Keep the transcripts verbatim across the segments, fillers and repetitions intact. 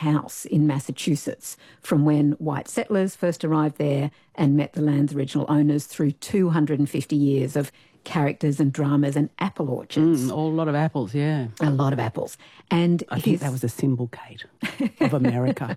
house in Massachusetts from when white settlers first arrived there and met the land's original owners through two hundred fifty years of characters and dramas and apple orchards. Mm, a lot of apples, yeah. A lot of apples. And I think that was a symbol, Kate, of America.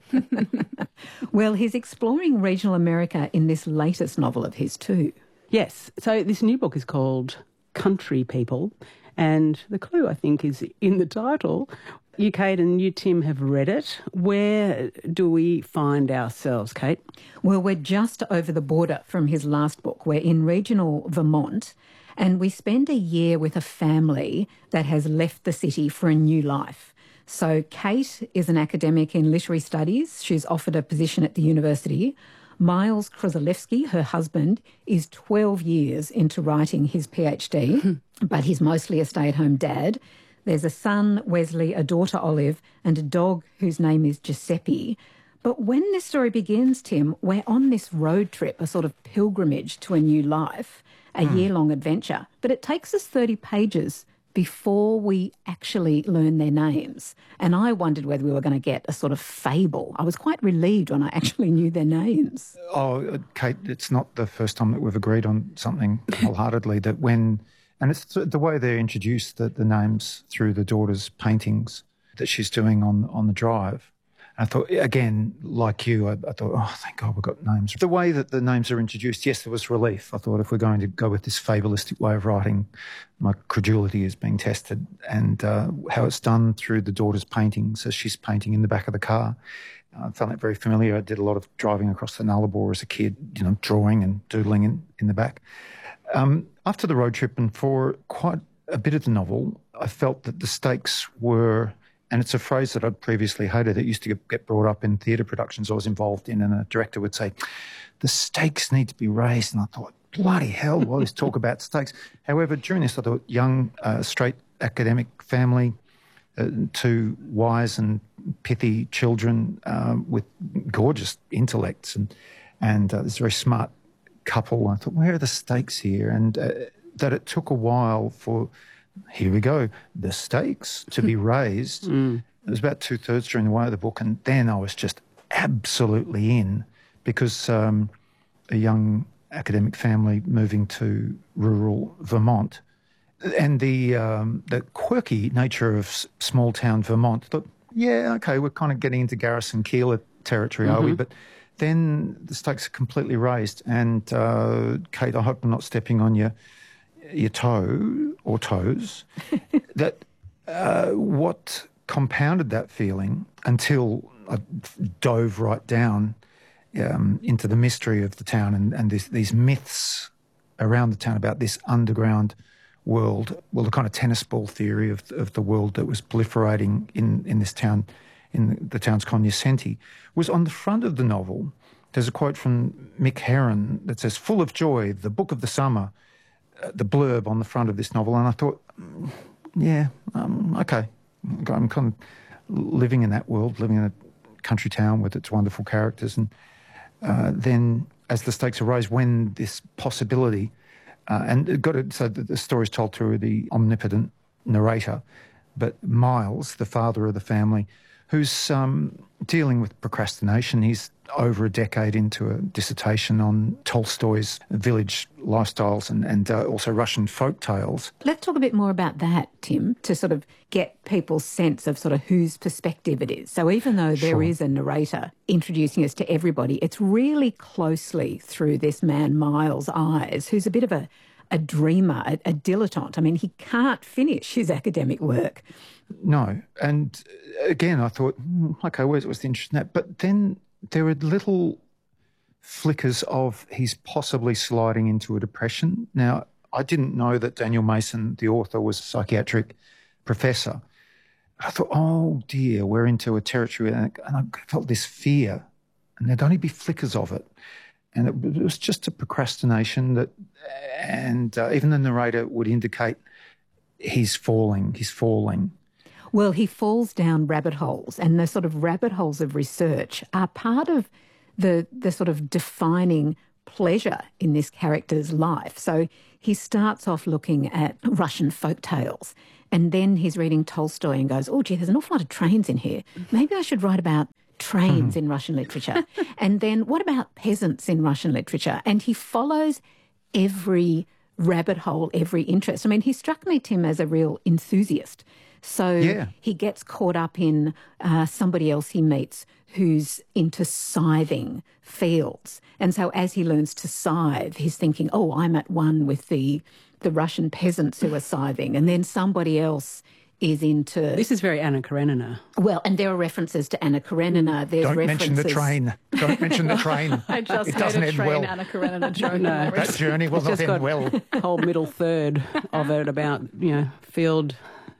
Well, he's exploring regional America in this latest novel of his too. Yes. So this new book is called Country People, and the clue, I think, is in the title. You, Kate, and you, Tim, have read it. Where do we find ourselves, Kate? Well, we're just over the border from his last book. We're in regional Vermont, and we spend a year with a family that has left the city for a new life. So Kate is an academic in literary studies. She's offered a position at the university. Miles Krozalewski, her husband, is twelve years into writing his PhD, but he's mostly a stay-at-home dad. There's a son, Wesley, a daughter, Olive, and a dog whose name is Giuseppe. But when this story begins, Tim, we're on this road trip, a sort of pilgrimage to a new life, a mm. year-long adventure. But it takes us thirty pages before we actually learn their names. And I wondered whether we were going to get a sort of fable. I was quite relieved when I actually knew their names. Oh, Kate, it's not the first time that we've agreed on something wholeheartedly, that when... And it's the way they're introduced, the, the names through the daughter's paintings that she's doing on, on the drive. I thought, again, like you, I, I thought, oh, thank God we've got names. The way that the names are introduced, yes, there was relief. I thought if we're going to go with this fabulistic way of writing, my credulity is being tested, and uh, how it's done through the daughter's paintings as she's painting in the back of the car. I found that very familiar. I did a lot of driving across the Nullarbor as a kid, you know, drawing and doodling in, in the back. Um, after the road trip and for quite a bit of the novel, I felt that the stakes were... And it's a phrase that I'd previously hated. It used to get brought up in theatre productions I was involved in, and a director would say, the stakes need to be raised. And I thought, bloody hell, why always talk about stakes? However, during this, I thought, young, uh, straight academic family, uh, two wise and pithy children uh, with gorgeous intellects, and, and uh, this very smart couple. I thought, where are the stakes here? And uh, that it took a while for... Here we go, the stakes to be raised. Mm. It was about two-thirds during the way of the book, and then I was just absolutely in, because um, a young academic family moving to rural Vermont, and the um, the quirky nature of s- small-town Vermont, thought, yeah, okay, we're kind of getting into Garrison Keillor territory, mm-hmm. are we? But then the stakes are completely raised, and uh, Kate, I hope I'm not stepping on your... your toe or toes, that uh, what compounded that feeling until I dove right down um, into the mystery of the town and, and this, these myths around the town about this underground world, well, the kind of tennis ball theory of, of the world that was proliferating in, in this town, in the town's cognoscenti, was on the front of the novel. There's a quote from Mick Herron that says, "Full of joy, the book of the summer," the blurb on the front of this novel, and I thought, yeah, um, okay, I'm kind of living in that world, living in a country town with its wonderful characters, and uh, then as the stakes are raised, when this possibility, uh, and it got it so that the story's told through the omnipotent narrator, but Miles, the father of the family, who's um, dealing with procrastination. He's over a decade into a dissertation on Tolstoy's village lifestyles and, and uh, also Russian folk tales. Let's talk a bit more about that, Tim, to sort of get people's sense of sort of whose perspective it is. So even though there Sure. is a narrator introducing us to everybody, it's really closely through this man Miles' eyes, who's a bit of a, a dreamer, a, a dilettante. I mean, he can't finish his academic work. No. And again, I thought, hmm, okay, where's what's the interest in that? But then there are little flickers of he's possibly sliding into a depression. Now, I didn't know that Daniel Mason, the author, was a psychiatric professor. I thought, oh dear, we're into a territory, and I felt this fear, and there'd only be flickers of it. And it was just a procrastination that, and uh, even the narrator would indicate he's falling, he's falling. Well, he falls down rabbit holes, and the sort of rabbit holes of research are part of the the sort of defining pleasure in this character's life. So he starts off looking at Russian folk tales, And then he's reading Tolstoy and goes, oh, gee, there's an awful lot of trains in here. Maybe I should write about trains in Russian literature. And then what about peasants in Russian literature? And he follows every rabbit hole, every interest. I mean, he struck me, Tim, as a real enthusiast. So yeah. he gets caught up in uh, somebody else he meets who's into scything fields. And so as he learns to scythe, he's thinking, oh, I'm at one with the the Russian peasants who are scything. And then somebody else is into... This is very Anna Karenina. Well, and there are references to Anna Karenina. There's Don't references... mention the train. Don't mention the train. I just it made doesn't a end train well. Anna Karenina joke. No. That journey will It's not just end got well. a whole middle third of it about, you know, field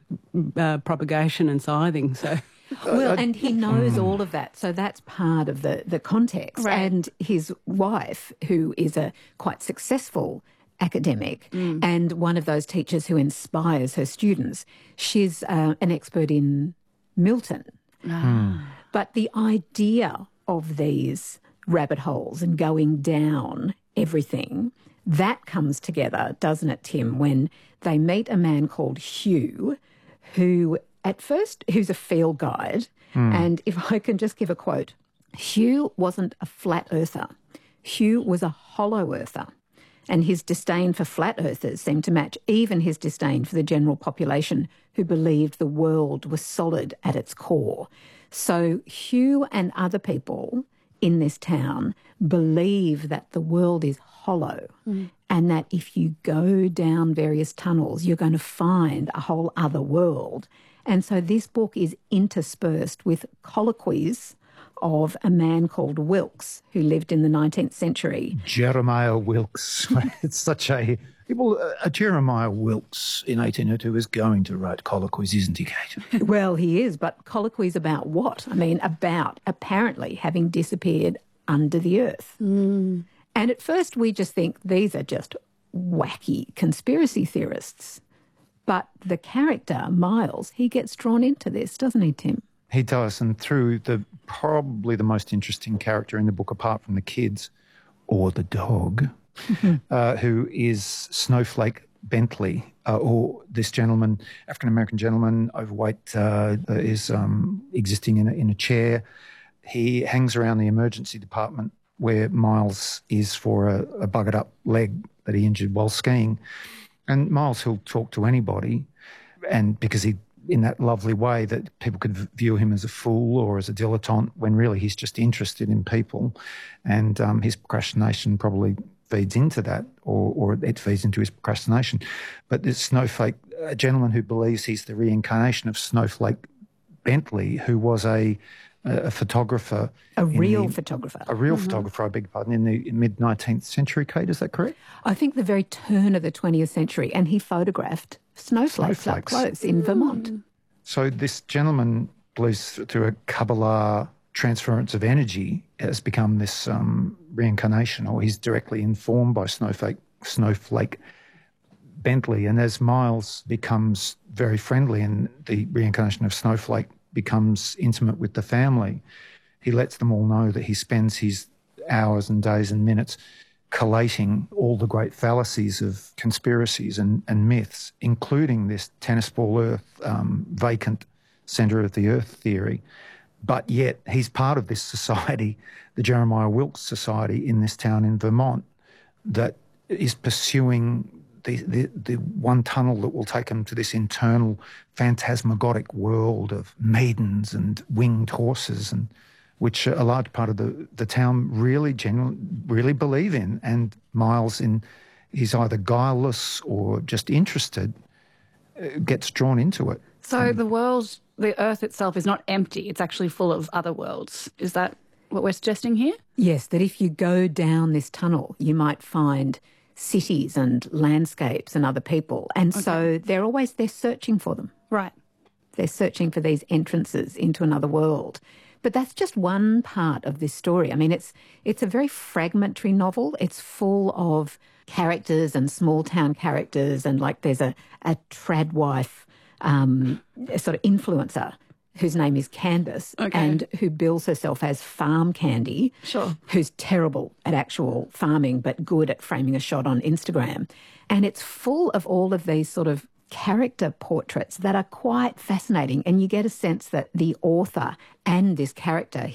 uh, propagation and scything, so... Well, and he knows all of that, so that's part of the, the context. Right. And his wife, who is a quite successful academic mm. and one of those teachers who inspires her students, she's uh, an expert in Milton. Mm. But the idea of these rabbit holes and going down everything, that comes together, doesn't it, Tim, when they meet a man called Hugh, who... At first, who's a field guide, mm. and if I can just give a quote, Hugh wasn't a flat earther. Hugh was a hollow earther, and his disdain for flat earthers seemed to match even his disdain for the general population who believed the world was solid at its core. So Hugh and other people in this town believe that the world is hollow mm. and that if you go down various tunnels, you're going to find a whole other world. And so this book is interspersed with colloquies of a man called Wilkes who lived in the nineteenth century. Jeremiah Wilkes. It's such a... Well, uh, Jeremiah Wilkes in eighteen oh two is going to write colloquies, isn't he, Kate? Well, he is, but colloquies about what? I mean, about apparently having disappeared under the earth. Mm. And at first we just think these are just wacky conspiracy theorists. But the character, Miles, he gets drawn into this, doesn't he, Tim? He does, and through the probably the most interesting character in the book, apart from the kids, or the dog, uh, who is Snowflake Bentley, uh, or this gentleman, African-American gentleman, overweight, uh, is um, existing in a, in a chair. He hangs around the emergency department where Miles is for a, a buggered-up leg that he injured while skiing. And Miles, he'll talk to anybody, and because he, in that lovely way that people could view him as a fool or as a dilettante, when really he's just interested in people, and um, his procrastination probably feeds into that, or, or it feeds into his procrastination. But this Snowflake, a gentleman who believes he's the reincarnation of Snowflake Bentley, who was a a photographer. A real the, photographer. A real mm-hmm. photographer, I beg your pardon, in the mid-nineteenth century, Kate, is that correct? I think the very turn of the twentieth century, and he photographed snowflakes, snowflakes. up close in Vermont. Mm. So this gentleman believes through a Kabbalah transference of energy has become this um, reincarnation, or he's directly informed by Snowflake, Snowflake Bentley. And as Miles becomes very friendly and the reincarnation of Snowflake becomes intimate with the family, he lets them all know that he spends his hours and days and minutes collating all the great fallacies of conspiracies and, and myths, including this tennis ball earth, um, vacant centre of the earth theory. But yet he's part of this society, the Jeremiah Wilkes Society in this town in Vermont, that is pursuing The, the, the one tunnel that will take him to this internal phantasmagoric world of maidens and winged horses, and which a large part of the, the town really genuinely really believe in. And Miles, in he's either guileless or just interested, uh, gets drawn into it. So and, the world, the earth itself is not empty. It's actually full of other worlds. Is that what we're suggesting here? Yes, that if you go down this tunnel, you might find cities and landscapes and other people. And okay. so they're always, they're searching for them. Right. They're searching for these entrances into another world. But that's just one part of this story. I mean, it's it's a very fragmentary novel. It's full of characters and small town characters, and like there's a, a tradwife um, a sort of influencer whose name is Candace, okay. and who bills herself as Farm Candy, sure. who's terrible at actual farming but good at framing a shot on Instagram. And it's full of all of these sort of character portraits that are quite fascinating, and you get a sense that the author and this character,